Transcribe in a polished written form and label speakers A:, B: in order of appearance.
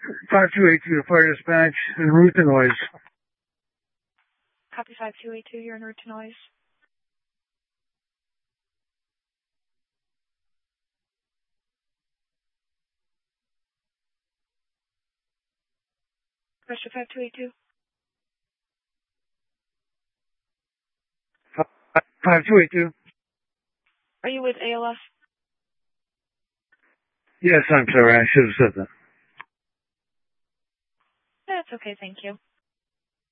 A: 5282 fire dispatch en route to noise.
B: Copy 5282, you're en route to noise. Question 5282.
A: 5282.
B: Are you with ALS?
A: Yes, I'm sorry. I should have said that.
B: That's okay, thank you.